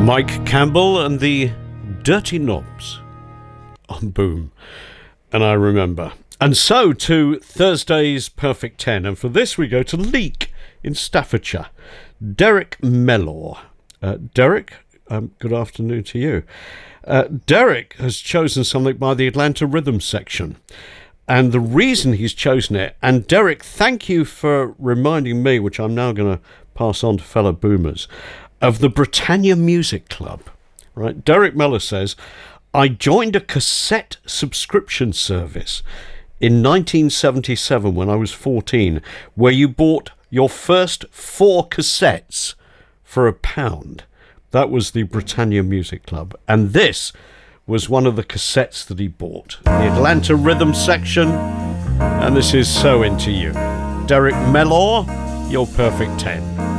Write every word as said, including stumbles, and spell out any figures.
Mike Campbell and the Dirty Knobs on Boom. And I remember. And so to Thursday's Perfect ten. And for this we go to Leek in Staffordshire. Derek Mellor. Uh, Derek, um, good afternoon to you. Uh, Derek has chosen something by the Atlanta Rhythm section. And the reason he's chosen it, and Derek, thank you for reminding me, which I'm now going to pass on to fellow boomers, of the Britannia Music Club. Right? Derek Mellor says, I joined a cassette subscription service in nineteen seventy-seven when I was fourteen, where you bought your first four cassettes for a pound. That was the Britannia Music Club. And this was one of the cassettes that he bought. The Atlanta Rhythm section. And this is So Into You. Derek Mellor, your Perfect ten.